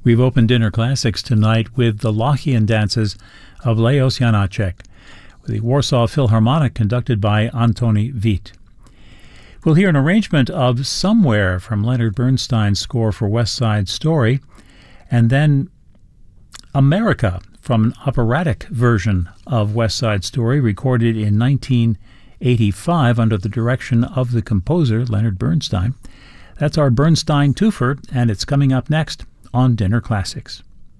We've opened Dinner Classics tonight with the Lothian dances of Leos Janáček, with the Warsaw Philharmonic conducted by Antoni Vít. We'll hear an arrangement of Somewhere from Leonard Bernstein's score for West Side Story, and then America from an operatic version of West Side Story recorded in 1985 under the direction of the composer Leonard Bernstein. That's our Bernstein twofer, and it's coming up next on Dinner Classics.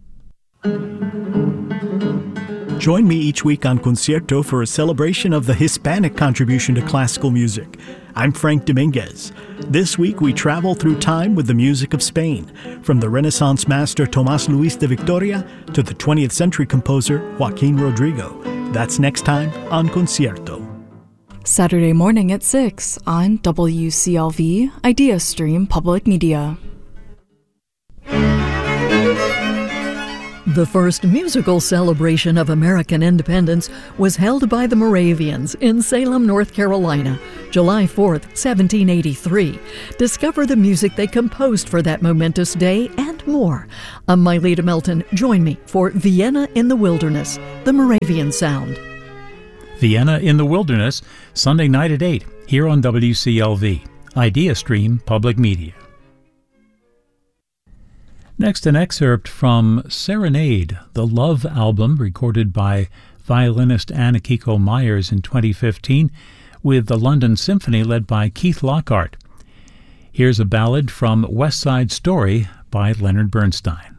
Join me each week on Concierto for a celebration of the Hispanic contribution to classical music. I'm Frank Dominguez. This week we travel through time with the music of Spain, from the Renaissance master Tomás Luis de Victoria to the 20th century composer Joaquín Rodrigo. That's next time on Concierto. Saturday morning at 6 on WCLV Idea Stream Public Media. The first musical celebration of American independence was held by the Moravians in Salem, North Carolina, July 4th, 1783. Discover the music they composed for that momentous day and more. I'm Myleta Melton. Join me for Vienna in the Wilderness, the Moravian Sound. Vienna in the Wilderness, Sunday night at 8, here on WCLV, Idea Stream Public Media. Next, an excerpt from Serenade, the Love album recorded by violinist Anna-Kiko Myers in 2015 with the London Symphony led by Keith Lockhart. Here's a ballad from West Side Story by Leonard Bernstein.